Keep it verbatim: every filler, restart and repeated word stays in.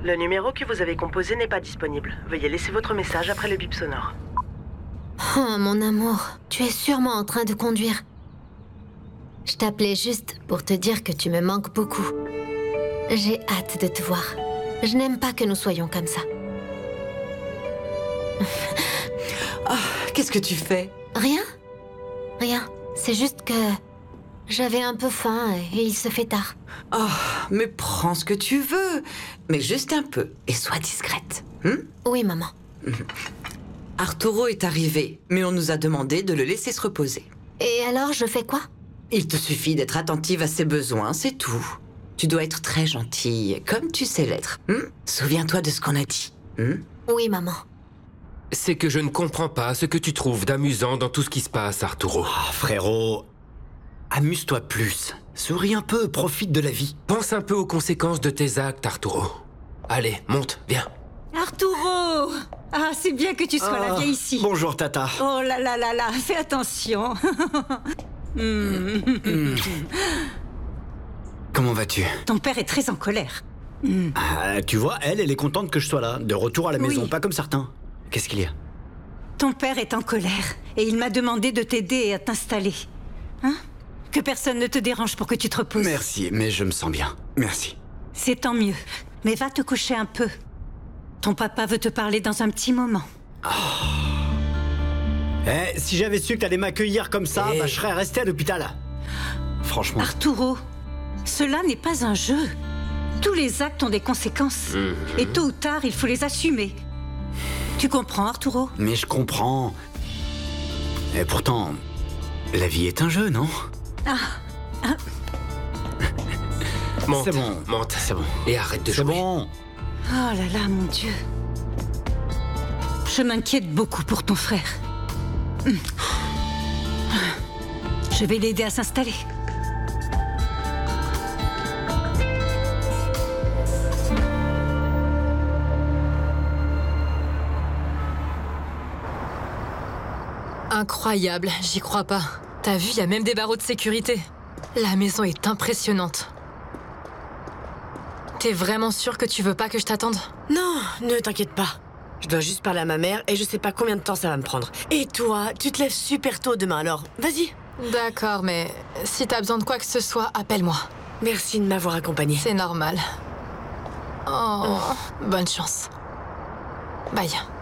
Le numéro que vous avez composé n'est pas disponible. Veuillez laisser votre message après le bip sonore. Oh, mon amour, tu es sûrement en train de conduire. Je t'appelais juste pour te dire que tu me manques beaucoup. J'ai hâte de te voir. Je n'aime pas que nous soyons comme ça. Oh, qu'est-ce que tu fais? Rien. Rien. C'est juste que... j'avais un peu faim et il se fait tard. Oh, mais prends ce que tu veux. Mais juste un peu. Et sois discrète. Hein? Oui, maman. Arturo est arrivé, mais on nous a demandé de le laisser se reposer. Et alors, je fais quoi? Il te suffit d'être attentive à ses besoins, c'est tout. Tu dois être très gentille, comme tu sais l'être. Hein? Souviens-toi de ce qu'on a dit. Hein? Oui, maman. C'est que je ne comprends pas ce que tu trouves d'amusant dans tout ce qui se passe, Arturo. Oh, frérot, amuse-toi plus. Souris un peu, profite de la vie. Pense un peu aux conséquences de tes actes, Arturo. Allez, monte, viens. Arturo! Ah, c'est bien que tu sois Ah, là, viens ici. Bonjour, Tata. Oh là là là là, fais attention. Hmm. Comment vas-tu? Ton père est très en colère. Ah, tu vois, elle, elle est contente que je sois là, de retour à la maison, Oui. pas comme certains. Qu'est-ce qu'il y a? Ton père est en colère et il m'a demandé de t'aider à t'installer. Hein? Que personne ne te dérange pour que tu te reposes. Merci, mais je me sens bien. Merci. C'est tant mieux. Mais va te coucher un peu. Ton papa veut te parler dans un petit moment. Eh, si j'avais su que t'allais m'accueillir comme ça, Eh. bah, je serais resté à l'hôpital. Franchement. Arturo, cela n'est pas un jeu. Tous les actes ont des conséquences. Et tôt ou tard, il faut les assumer. Tu comprends, Arturo? Mais je comprends. Et pourtant, la vie est un jeu, non? Monte, C'est bon. monte. C'est bon. Et arrête de C'est jouer. bon. Oh là là, mon Dieu. Je m'inquiète beaucoup pour ton frère. Hum. Je vais l'aider à s'installer. Incroyable, j'y crois pas. T'as vu, il y a même des barreaux de sécurité. La maison est impressionnante. T'es vraiment sûr que tu veux pas que je t'attende? Non, ne t'inquiète pas. Je dois juste parler à ma mère et je sais pas combien de temps ça va me prendre. Et toi, tu te lèves super tôt demain alors. Vas-y. D'accord, mais si t'as besoin de quoi que ce soit, appelle-moi. Merci de m'avoir accompagnée. C'est normal. Oh, bonne chance. Bye.